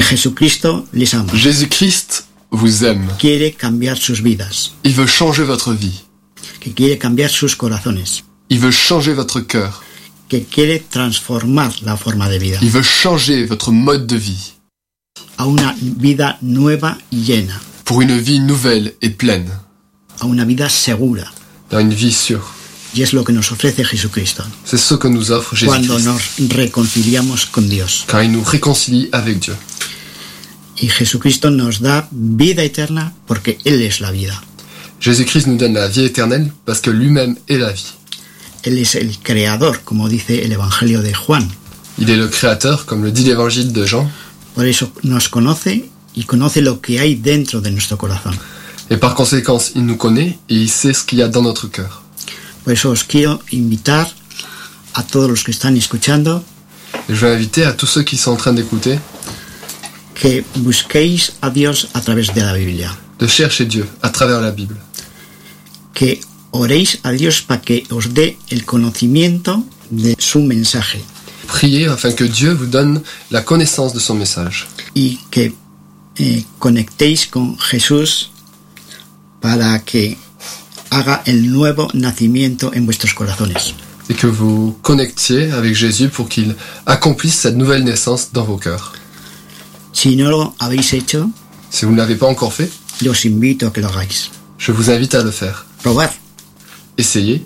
Jesucristo les ama. Jésus-Christ vous aime. Quiere cambiar sus vidas. Il veut changer votre vie. Que quiere cambiar sus corazones. Il veut changer votre cœur. Que quiere transformar la forma de vida. Il veut changer votre mode de vie. A una vida nueva y llena. Pour une vie nouvelle et pleine. A una vida segura. Dans une vie sûre. Y es lo que nos ofrece Jesucristo. C'est ce que nous offre Cuando Jésus-Christ. nos reconciliamos con Dios. Car il nous réconcilie avec Dieu. Y Jesucristo nos da vida eterna porque Él es la vida. Jésus-Christ nous donne la vie éternelle parce que lui-même est la vie. Él es el creador, como dice el Evangelio de Juan. Il est le créateur, comme le dit l'évangile de Jean. Por eso nos conoce y conoce lo que hay dentro de nuestro corazón. Et par conséquence, il nous connaît et il sait ce qu'il y a dans notre cœur. Por eso os quiero invitar a todos los que están escuchando Et je vais inviter à tous ceux qui sont en train d'écouter que busquéis a Dios a través de la Biblia. de chercher Dieu à travers la Bible. Que oréis a Dios para que os dé el conocimiento de su mensaje. Priez afin que Dieu vous donne la connaissance de son message. Y que conectéis con Jesús para que haga el nuevo nacimiento en vuestros corazones. Et que vous connectiez avec Jésus pour qu'il accomplisse cette nouvelle naissance dans vos cœurs. Si no lo habéis hecho, Si vous ne l'avez pas encore fait, yo os invito a que lo hagáis. je vous invite à le faire. Probar. Essayez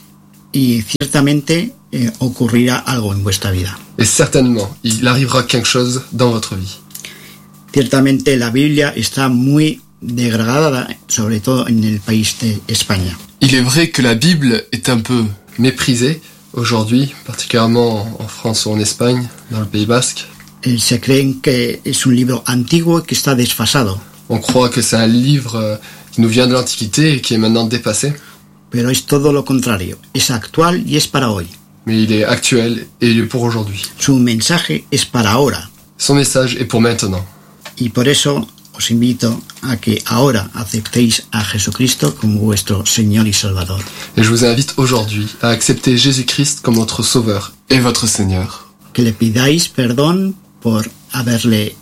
Y ciertamente ocurrirá algo en vuestra vida. et certainement, il arrivera quelque chose dans votre vie. Ciertamente la Biblia está muy degradada, sobre todo en el país de España. Il est vrai que la Bible est un peu méprisée aujourd'hui, particulièrement en France ou en Espagne, dans le Pays Basque. Se creen que es un libro antiguo y que está desfasado, On croit que c'est un livre qui nous vient de l'Antiquité et qui est maintenant dépassé, pero es todo lo contrario. Es actual y es para hoy. mais il est actuel et il est pour aujourd'hui. Su mensaje es para ahora. Son message est pour maintenant. Y por eso os invito a que ahora aceptéis a Jesucristo como vuestro Señor y Salvador. Et je vous invite aujourd'hui à accepter Jésus-Christ comme votre Sauveur et votre Seigneur. Que le pidáis perdón por haberle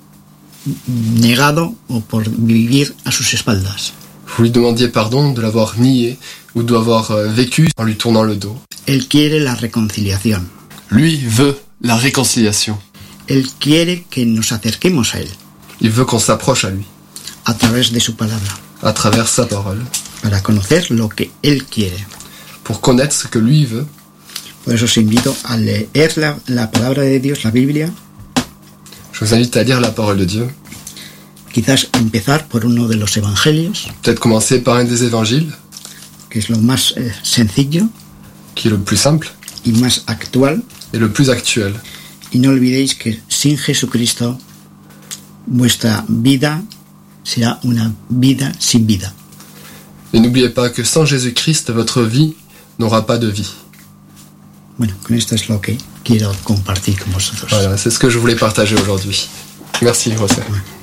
negado o por vivir a sus espaldas. Vous lui demandiez pardon de l'avoir nié ou de l'avoir vécu en lui tournant le dos. Él quiere la reconciliación. Lui veut la réconciliation. Él quiere que nos acerquemos a Él Il veut qu'on s'approche à lui, a través de su palabra, à travers sa parole, para conocer lo que Él quiere. pour connaître ce que lui veut. Por eso os invito a leer la palabra de Dios, la Biblia, Je vous invite à lire la parole de Dieu. quizás empezar por uno de los evangelios, Peut-être commencer par un des évangiles, que es lo más sencillo qui est le plus simple y más actual. et le plus actuel. Y no olvidéis que sin Jesucristo vuestra vida será una vida sin vida. Et n'oubliez pas que sans Jésus-Christ, votre vie n'aura pas de vie. Bueno, con esto es lo que quiero compartir con vosotros. Voilà, c'est ce que je voulais partager aujourd'hui. Merci, José. Bueno.